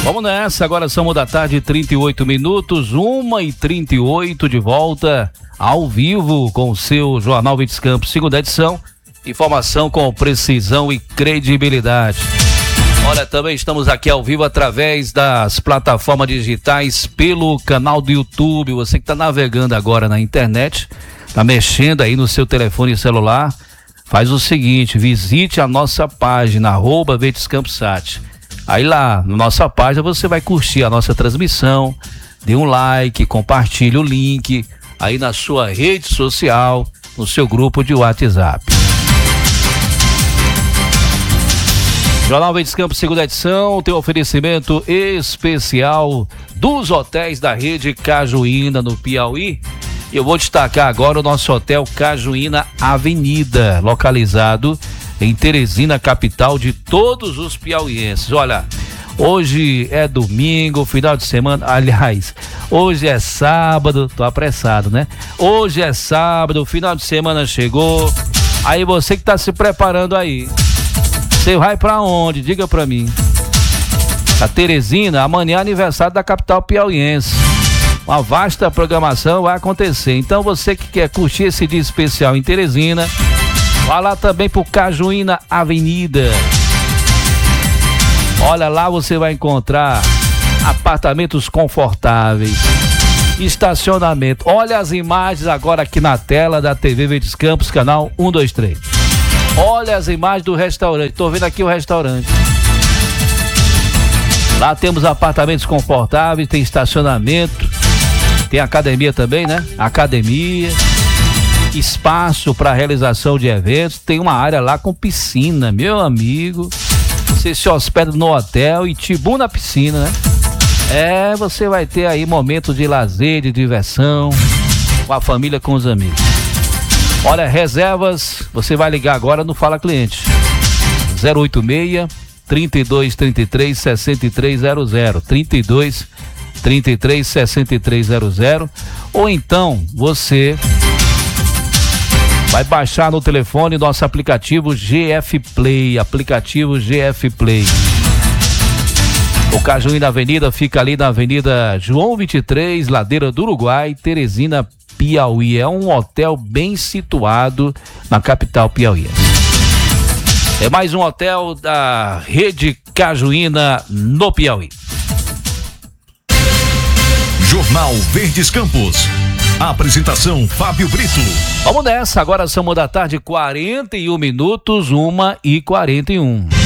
Vamos nessa, agora são da tarde, 38 minutos, 1h38 de volta ao vivo com o seu Jornal Verdes Campos, segunda edição. Informação com precisão e credibilidade. Olha, também estamos aqui ao vivo através das plataformas digitais, pelo canal do YouTube. Você que está navegando agora na internet, está mexendo aí no seu telefone celular, faz o seguinte, visite a nossa página, @VerdesCamposSat. Aí lá, na nossa página, você vai curtir a nossa transmissão, dê um like, compartilhe o link aí na sua rede social, no seu grupo de WhatsApp. Jornal Verdes Campos, segunda edição, tem um oferecimento especial dos hotéis da rede Cajuína, no Piauí. E eu vou destacar agora o nosso hotel Cajuína Avenida, localizado em Teresina, capital de todos os piauienses. Olha, hoje é domingo, final de semana, aliás, hoje é sábado, tô apressado, né? Hoje é sábado, final de semana chegou, aí você que tá se preparando aí, você vai pra onde? Diga pra mim. A Teresina, amanhã é aniversário da capital piauiense. Uma vasta programação vai acontecer, então você que quer curtir esse dia especial em Teresina, vá lá também pro Cajuína Avenida. Olha, lá você vai encontrar apartamentos confortáveis, estacionamento. Olha as imagens agora aqui na tela da TV Verdes Campos, canal 123. Olha as imagens do restaurante. Tô vendo aqui o restaurante. Lá temos apartamentos confortáveis, tem estacionamento, tem academia também, né? Academia, espaço para realização de eventos, tem uma área lá com piscina, meu amigo. Você se hospeda no hotel e tibum na piscina, né? Você vai ter aí momentos de lazer, de diversão, com a família, com os amigos. Olha, reservas, você vai ligar agora no Fala Cliente. 086-3233-6300, 3233-6300, ou então você vai baixar no telefone nosso aplicativo GF Play, O Cajuína Avenida fica ali na Avenida João 23, Ladeira do Uruguai, Teresina, Piauí. É um hotel bem situado na capital piauiense. É mais um hotel da rede Cajuína no Piauí. Jornal Verdes Campos. A apresentação Fábio Brito. Vamos nessa, agora são da tarde, 41 minutos, 1h41.